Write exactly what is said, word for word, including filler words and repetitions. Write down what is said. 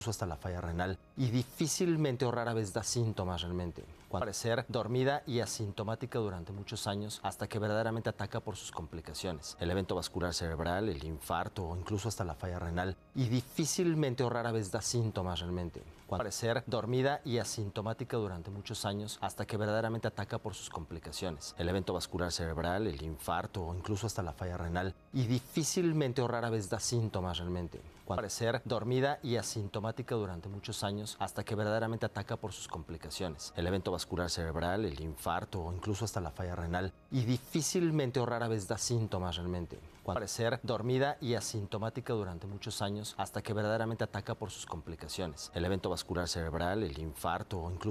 hasta la falla renal y difícilmente o rara vez da síntomas realmente. Puede parecer dormida y asintomática durante muchos años hasta que verdaderamente ataca por sus complicaciones. El evento vascular cerebral, el infarto o incluso hasta la falla renal y difícilmente o rara vez da síntomas realmente. Puede parecer dormida y asintomática durante muchos años hasta que verdaderamente ataca por sus complicaciones. El evento vascular cerebral, el infarto o incluso hasta la falla renal y difícilmente o rara vez da síntomas realmente. Puede parecer dormida y asintomática durante muchos años hasta que verdaderamente ataca por sus complicaciones. El evento vascular cerebral, el infarto o incluso hasta la falla renal y difícilmente o rara vez da síntomas realmente. Puede parecer dormida y asintomática durante muchos años hasta que verdaderamente ataca por sus complicaciones. El evento vascular cerebral, el infarto o incluso